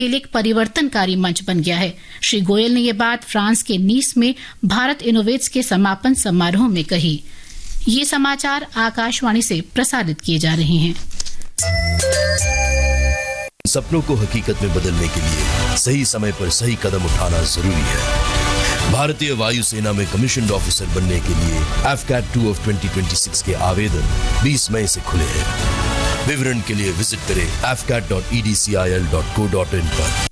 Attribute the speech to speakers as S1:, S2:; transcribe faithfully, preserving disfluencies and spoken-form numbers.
S1: एक परिवर्तनकारी मंच बन गया है। श्री गोयल ने ये बात फ्रांस के नीस में भारत इनोवेट्स के समापन समारोह में कही। ये समाचार आकाशवाणी से प्रसारित किए जा रहे हैं।
S2: सपनों को हकीकत में बदलने के लिए सही समय पर सही कदम उठाना जरूरी है। भारतीय वायुसेना में कमीशन्ड ऑफिसर बनने के लिए F cat two of twenty twenty six के आवेदन बीस मई से खुले हैं। विवरण के लिए विजिट करें F cat dot E D C I L dot co dot in पर।